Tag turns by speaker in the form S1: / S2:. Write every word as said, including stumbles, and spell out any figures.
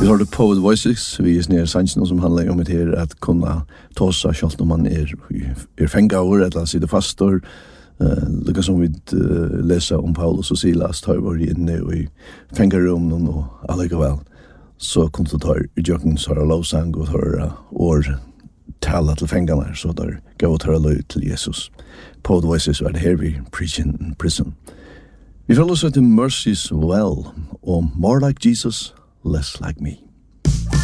S1: Vi har det Poet Voices, vi er nere sannsyn som handler om det her at kunne ta seg selv når man er, er fengaver eller sitter fastor. Uh, Lukka som vi uh, leser om Paulus og Silas tar vi inne i fengarummen og allikevel. Så kom det tar i jøkken så har lovsang og tar år tala til fengarna så der gav og tar løy til Jesus. Poet Voices er det her vi preaching in prison. Vi følger oss til Mercy's Well og More Like Jesus, Less Like Me.